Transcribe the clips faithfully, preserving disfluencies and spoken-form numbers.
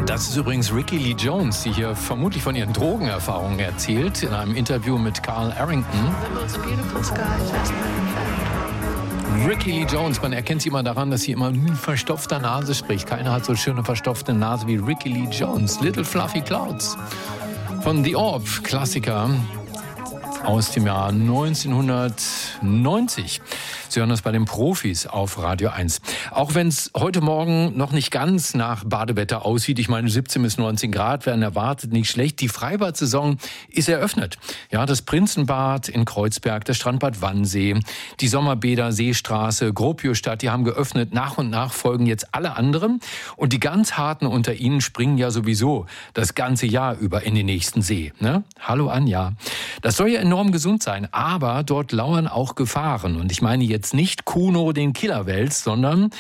Das ist übrigens Rickie Lee Jones, die hier vermutlich von ihren Drogenerfahrungen erzählt, in einem Interview mit Carl Arrington. Rickie Lee Jones, man erkennt sie immer daran, dass sie immer mit verstopfter Nase spricht. Keiner hat so schöne verstopfte Nase wie Rickie Lee Jones. Little Fluffy Clouds von The Orb, Klassiker aus dem Jahr neunzehnhundertneunzig. Sie hören das bei den Profis auf Radio eins. Auch wenn es heute Morgen noch nicht ganz nach Badewetter aussieht, ich meine siebzehn bis neunzehn Grad werden erwartet, nicht schlecht. Die Freibad-Saison ist eröffnet. Ja, das Prinzenbad in Kreuzberg, das Strandbad Wannsee, die Sommerbäder Seestraße, Gropiusstadt, die haben geöffnet. Nach und nach folgen jetzt alle anderen. Und die ganz Harten unter ihnen springen ja sowieso das ganze Jahr über in den nächsten See. Ne? Hallo Anja. Das soll ja enorm gesund sein, aber dort lauern auch Gefahren. Und ich meine jetzt nicht Kuno, den Killerwels, sondern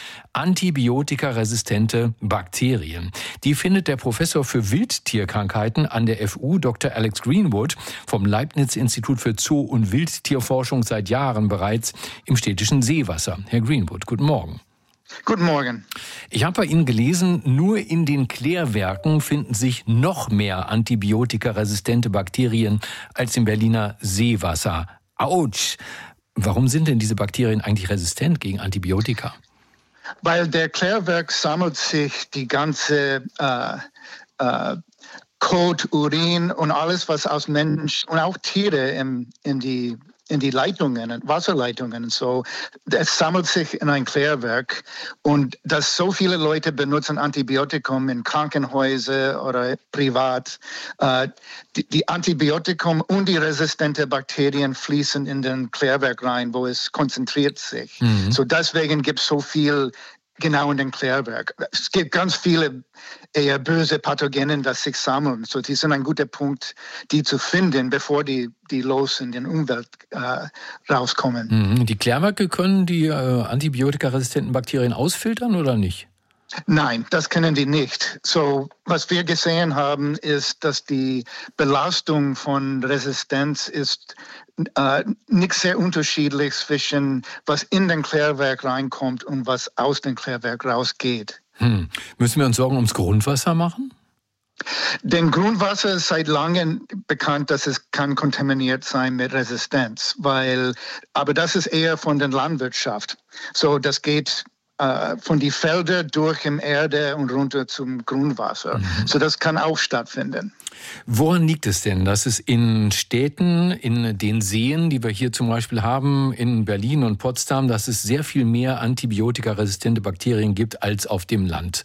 antibiotikaresistente Bakterien. Die findet der Professor für Wildtierkrankheiten an der F U, Doktor Alex Greenwood, vom Leibniz-Institut für Zoo- und Wildtierforschung seit Jahren bereits im städtischen Seewasser. Herr Greenwood, guten Morgen. Guten Morgen. Ich habe bei Ihnen gelesen, nur in den Klärwerken finden sich noch mehr antibiotikaresistente Bakterien als im Berliner Seewasser. Autsch! Warum sind denn diese Bakterien eigentlich resistent gegen Antibiotika? Weil der Klärwerk sammelt sich die ganze äh, äh, Kot, Urin und alles, was aus Menschen und auch Tiere im, in die in die Leitungen, Wasserleitungen. So, es sammelt sich in ein Klärwerk und dass so viele Leute benutzen Antibiotikum in Krankenhäusern oder privat. Äh, die, die Antibiotikum und die resistente Bakterien fließen in den Klärwerk rein, wo es konzentriert sich. Mhm. So deswegen gibt es so viel genau in den Klärwerk. Es gibt ganz viele eher böse Pathogenen, die sich sammeln. So, die sind ein guter Punkt, die zu finden, bevor die, die los in die Umwelt äh, rauskommen. Mhm. Die Klärwerke können die äh, antibiotikaresistenten Bakterien ausfiltern oder nicht? Nein, das können die nicht. So, was wir gesehen haben, ist, dass die Belastung von Resistenz ist äh, nicht sehr unterschiedlich zwischen was in den Klärwerk reinkommt und was aus dem Klärwerk rausgeht. Hm. Müssen wir uns Sorgen ums Grundwasser machen? Denn Grundwasser ist seit langem bekannt, dass es kann kontaminiert sein mit Resistenz, weil, aber das ist eher von der Landwirtschaft. So, das geht von die Felder durch im Erde und runter zum Grundwasser. Mhm. So, das kann auch stattfinden. Woran liegt es denn, dass es in Städten, in den Seen, die wir hier zum Beispiel haben, in Berlin und Potsdam, dass es sehr viel mehr antibiotikaresistente Bakterien gibt als auf dem Land?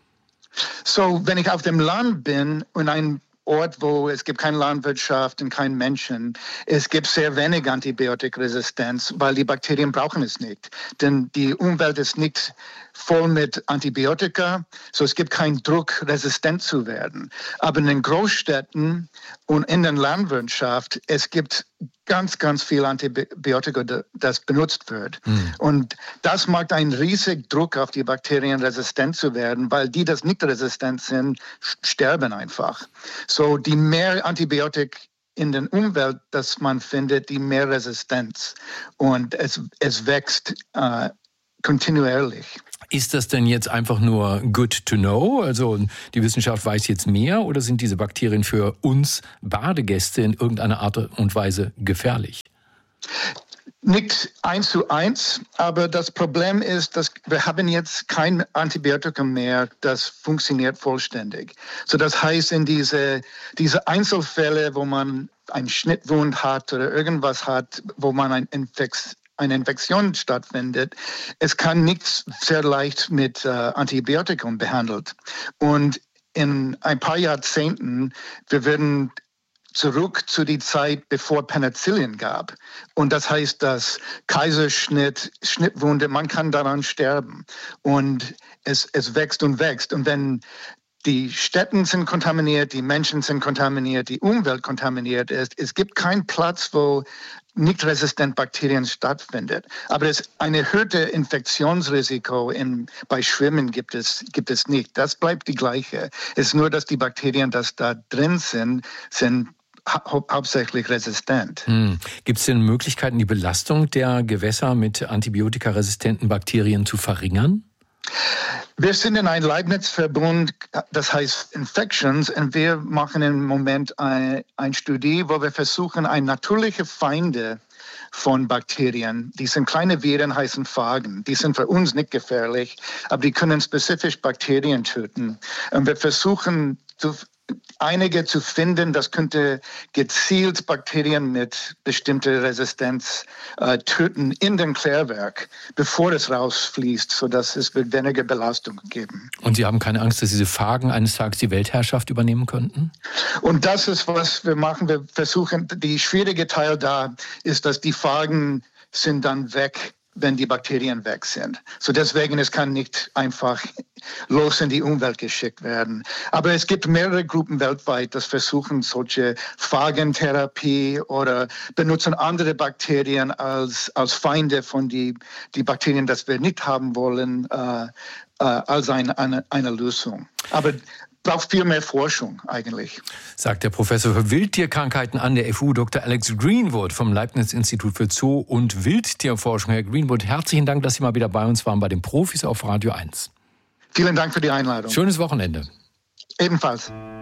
So, wenn ich auf dem Land bin und ein Ort, wo es gibt keine Landwirtschaft und keinen Menschen. Es gibt sehr wenig Antibiotikaresistenz, weil die Bakterien brauchen es nicht. Denn die Umwelt ist nicht voll mit Antibiotika, so es gibt keinen Druck, resistent zu werden. Aber in den Großstädten und in der Landwirtschaft, es gibt ganz, ganz viel Antibiotika, das benutzt wird. Mhm. Und das macht einen riesigen Druck auf die Bakterien, resistent zu werden, weil die, das nicht resistent sind, sterben einfach. So, die mehr Antibiotika in der Umwelt, das man findet, die mehr Resistenz. Und es, es wächst äh, kontinuierlich. Ist das denn jetzt einfach nur good to know? Also die Wissenschaft weiß jetzt mehr, oder sind diese Bakterien für uns Badegäste in irgendeiner Art und Weise gefährlich? Nicht eins zu eins, aber das Problem ist, dass wir haben jetzt kein Antibiotikum mehr, das funktioniert vollständig. So, das heißt, in diese, diese Einzelfälle, wo man einen Schnittwund hat oder irgendwas hat, wo man ein Infektion eine Infektion stattfindet, es kann nicht sehr leicht mit äh, Antibiotikum behandelt. Und in ein paar Jahrzehnten, wir werden zurück zu der Zeit, bevor Penicillin gab. Und das heißt, dass Kaiserschnitt, Schnittwunde, man kann daran sterben. Und es, es wächst und wächst. Und wenn die Städte sind kontaminiert, die Menschen sind kontaminiert, die Umwelt kontaminiert ist, es gibt keinen Platz, wo nicht resistent Bakterien stattfindet. Aber es ein erhöhtes Infektionsrisiko in, bei Schwimmen gibt es, gibt es nicht. Das bleibt die gleiche. Es ist nur, dass die Bakterien, die da drin sind, sind hau- hauptsächlich resistent. Hm. Gibt es denn Möglichkeiten, die Belastung der Gewässer mit antibiotikaresistenten Bakterien zu verringern? Wir sind in einem Leibniz-Verbund, das heißt Infections, und wir machen im Moment eine ein Studie, wo wir versuchen, ein natürliche Feinde von Bakterien. Die sind kleine Viren, heißen Phagen. Die sind für uns nicht gefährlich, aber die können spezifisch Bakterien töten. Und wir versuchen, zu, einige zu finden, das könnte gezielt Bakterien mit bestimmter Resistenz äh, töten in dem Klärwerk, bevor es rausfließt, sodass es wird weniger Belastung geben. Und Sie haben keine Angst, dass diese Phagen eines Tages die Weltherrschaft übernehmen könnten? Und das ist, was wir machen. Wir versuchen, die schwierige Teil da ist, dass die Phagen sind dann weg, wenn die Bakterien weg sind. So deswegen, es kann nicht einfach los in die Umwelt geschickt werden. Aber es gibt mehrere Gruppen weltweit, die versuchen, solche Phagentherapie oder benutzen andere Bakterien als, als Feinde von die, die Bakterien, das wir nicht haben wollen, äh, äh, als ein, eine, eine Lösung. Aber braucht viel mehr Forschung eigentlich. Sagt der Professor für Wildtierkrankheiten an der F U, Doktor Alex Greenwood vom Leibniz-Institut für Zoo- und Wildtierforschung. Herr Greenwood, herzlichen Dank, dass Sie mal wieder bei uns waren, bei den Profis auf Radio eins. Vielen Dank für die Einladung. Schönes Wochenende. Ebenfalls.